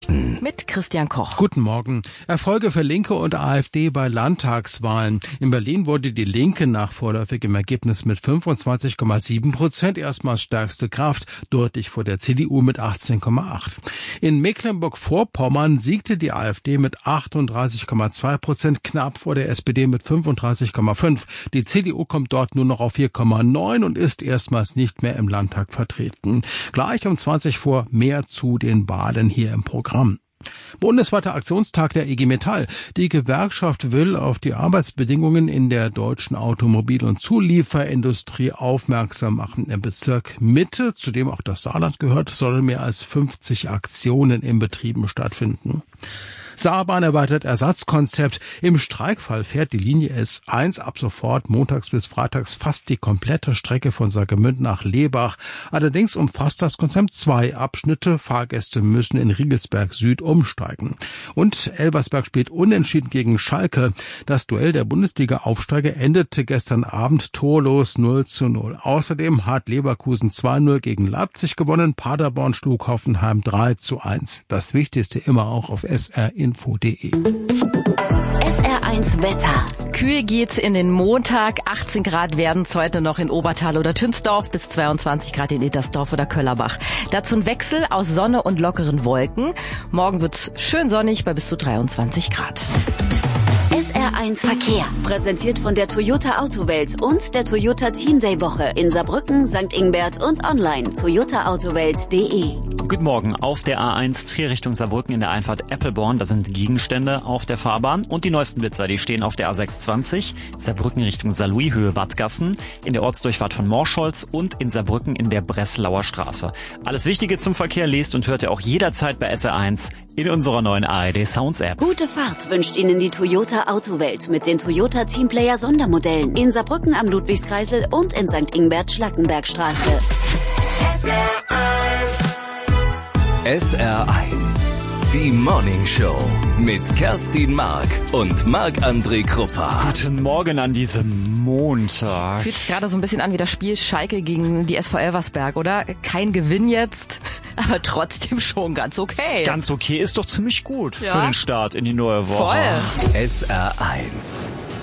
Nachrichten mit Christian Koch. Guten Morgen. Erfolge für Linke und AfD bei Landtagswahlen. In Berlin wurde die Linke nach vorläufigem Ergebnis mit 25,7% erstmals stärkste Kraft, deutlich vor der CDU mit 18,8%. In Mecklenburg-Vorpommern siegte die AfD mit 38,2%, knapp vor der SPD mit 35,5%. Die CDU kommt dort nur noch auf 4,9% und ist erstmals nicht mehr im Landtag vertreten. Gleich um 20 vor mehr zu den Wahlen hier im Programm. Bundesweiter Aktionstag der IG Metall. Die Gewerkschaft will auf die Arbeitsbedingungen in der deutschen Automobil- und Zulieferindustrie aufmerksam machen. Im Bezirk Mitte, zu dem auch das Saarland gehört, sollen mehr als 50 Aktionen in Betrieben stattfinden. Saarbahn erweitert Ersatzkonzept. Im Streikfall fährt die Linie S1 ab sofort montags bis freitags fast die komplette Strecke von Saargemünd nach Lebach. Allerdings umfasst das Konzept 2 Abschnitte. Fahrgäste müssen in Riegelsberg Süd umsteigen. Und Elversberg spielt unentschieden gegen Schalke. Das Duell der Bundesliga-Aufsteiger endete gestern Abend torlos 0:0. Außerdem hat Leverkusen 2:0 gegen Leipzig gewonnen. Paderborn schlug Hoffenheim 3:1. Das Wichtigste immer auch auf srinfo.de. SR1 Wetter. Kühl geht's in den Montag. 18 Grad werden's heute noch in Obertal oder Tünsdorf, bis 22 Grad in Ettersdorf oder Köllerbach. Dazu ein Wechsel aus Sonne und lockeren Wolken. Morgen wird's schön sonnig bei bis zu 23 Grad. SR1 Verkehr, präsentiert von der Toyota Autowelt und der Toyota Team Day Woche in Saarbrücken, St. Ingbert und online toyotaautowelt.de. Guten Morgen. Auf der A1 Trier Richtung Saarbrücken in der Einfahrt Eppelborn, da sind Gegenstände auf der Fahrbahn und die neuesten Blitzer, die stehen auf der A620, Saarbrücken Richtung Saarlouis, Höhe Wattgassen, in der Ortsdurchfahrt von Morscholz und in Saarbrücken in der Breslauer Straße. Alles Wichtige zum Verkehr lest und hört ihr auch jederzeit bei SR1 in unserer neuen ARD Sounds App. Gute Fahrt wünscht Ihnen die Toyota Autowelt mit den Toyota Teamplayer Sondermodellen in Saarbrücken am Ludwigskreisel und in St. Ingbert Schlackenbergstraße. SR1, die Morning Show mit Kerstin Mark und Marc-André Kruppa. Guten Morgen an diesem Montag. Fühlt sich gerade so ein bisschen an wie das Spiel Schalke gegen die SV Elversberg, oder? Kein Gewinn jetzt, aber trotzdem schon ganz okay. Ganz okay, ist doch ziemlich gut Ja. für den Start in die neue Woche. Voll. SR1,